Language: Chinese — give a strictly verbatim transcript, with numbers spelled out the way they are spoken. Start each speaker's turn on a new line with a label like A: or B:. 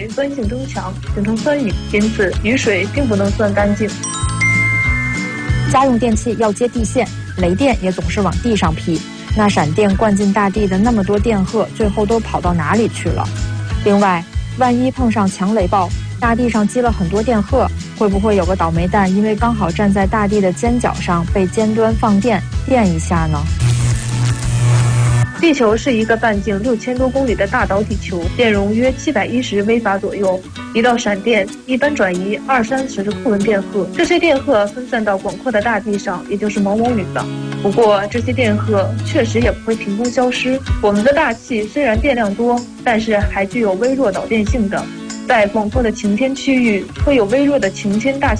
A: 酸性增强，形成酸雨，因此雨水并不能算干净。
B: 家用电器要接地线，雷电也总是往地上劈，那闪电灌进大地的那么多电荷，最后都跑到哪里去了？另外，万一碰上强雷暴，大地上积了很多电荷，会不会有个倒霉蛋因为刚好站在大地的尖角上，被尖端放电电一下呢？
A: 地球是一个半径六千多公里的大导体球，电容约七百一十微法左右。一道闪电一般转移二三十个库仑电荷，这些电荷分散到广阔的大地上，也就是毛毛雨了。不过这些电荷确实也不会凭空消失。我们的大气虽然电量多，但是还具有微弱导电性的，在广阔的晴天区域会有微弱的晴天大